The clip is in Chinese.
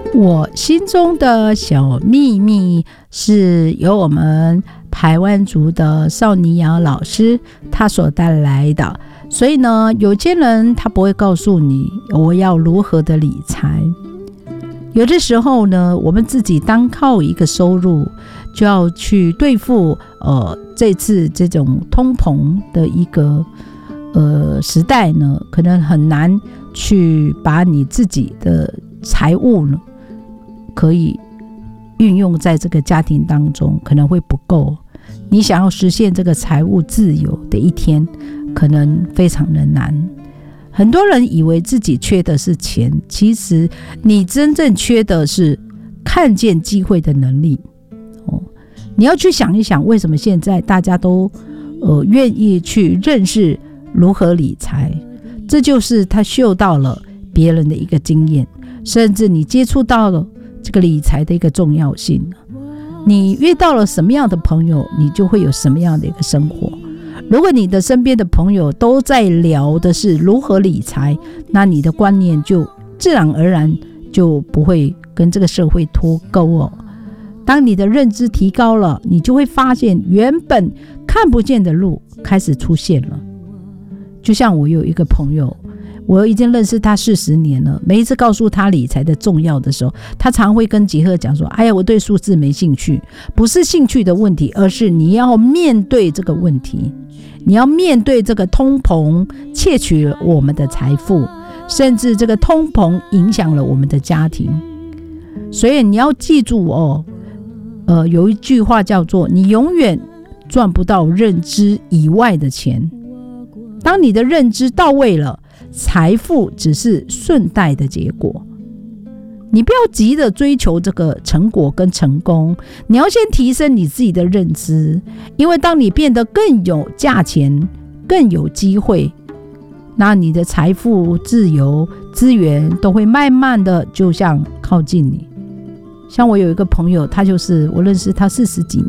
我心中的小秘密是由我们排湾族的邵尼瑶老师他所带来的，所以呢，有些人他不会告诉你我要如何的理财。有的时候呢，我们自己单靠一个收入就要去对付这次这种通膨的一个时代呢，可能很难去把你自己的财务呢可以运用在这个家庭当中，可能会不够。你想要实现这个财务自由的一天，可能非常的难。很多人以为自己缺的是钱，其实你真正缺的是看见机会的能力。你要去想一想，为什么现在大家都愿意去认识如何理财，这就是他嗅到了别人的一个经验，甚至你接触到了这个理财的一个重要性。你遇到了什么样的朋友，你就会有什么样的一个生活。如果你的身边的朋友都在聊的是如何理财，那你的观念就自然而然就不会跟这个社会脱钩哦。当你的认知提高了，你就会发现原本看不见的路开始出现了。就像我有一个朋友，我已经认识他40年了，每一次告诉他理财的重要的时候，他常会跟杰赫讲说，哎呀，我对数字没兴趣。不是兴趣的问题，而是你要面对这个问题，你要面对这个通膨窃取了我们的财富，甚至这个通膨影响了我们的家庭。所以你要记住有一句话叫做，你永远赚不到认知以外的钱。当你的认知到位了，财富只是顺带的结果。你不要急着追求这个成果跟成功，你要先提升你自己的认知，因为当你变得更有价钱，更有机会，那你的财富、自由、资源都会慢慢的就像靠近你。像我有一个朋友，他就是我认识他40几